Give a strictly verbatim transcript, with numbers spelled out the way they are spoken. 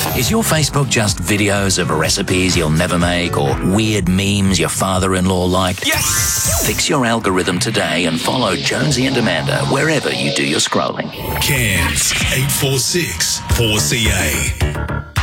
Is your Facebook just videos of recipes you'll never make or weird memes your father-in-law like? Yes! Fix your algorithm today and follow Jonesy and Amanda wherever you do your scrolling. Cairns eight four six four C A.